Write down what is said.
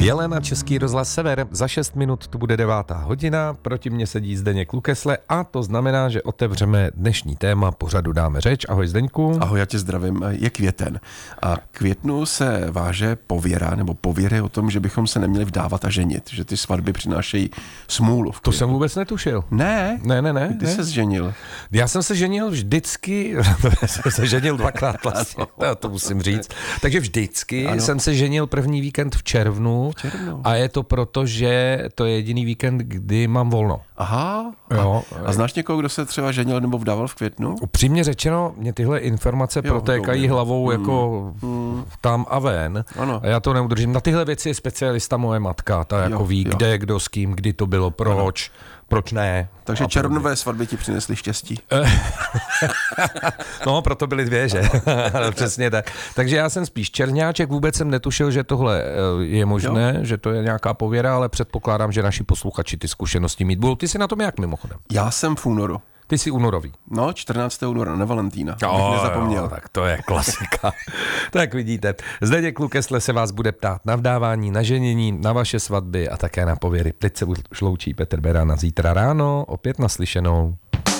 Jelena, Český rozhlas Sever, za 6 minut tu bude 9. hodina, proti mně sedí Zdeněk Lukesle a to znamená, že otevřeme dnešní téma, pořadu dáme řeč. Ahoj Zdeňku. Ahoj, já tě zdravím. Je květen a květnu se váže pověra nebo pověry o tom, že bychom se neměli vdávat a ženit, že ty svatby přinášejí smůlu. To jsem vůbec netušil. Ne. Kdy ses ženil? Já jsem se ženil vždycky, jsem se ženil dvakrát vlastně, to musím říct. Takže vždycky jsem se ženil první víkend v červnu. A je to proto, že to je jediný víkend, kdy mám volno. Aha. Jo. A znáš někoho, kdo se třeba ženil nebo vdával v květnu? Upřímně řečeno, mě tyhle informace protékají hlavou jako tam a ven. Ano. A já to neudržím. Na tyhle věci je specialista moje matka. Ta jako ví, kde, kdo s kým, kdy to bylo, proč. Ano. Proč ne? Takže červnové svatby ti přinesly štěstí. No, proto byly 2, že? Přesně tak. Takže já jsem spíš čerňáček, vůbec jsem netušil, že tohle je možné, že to je nějaká pověra, ale předpokládám, že naši posluchači ty zkušenosti mít budou. Ty jsi na tom jak mimochodem? Já jsem v únoru. Ty jsi únorový. No, 14. února, na Valentína. Bych nezapomněl. Jo, tak to je klasika. Tak vidíte, Zdeněk Lukesle se vás bude ptát na vdávání, na ženění, na vaše svatby a také na pověry. Teď se už loučí Petr Beran na zítra ráno, opět naslyšenou.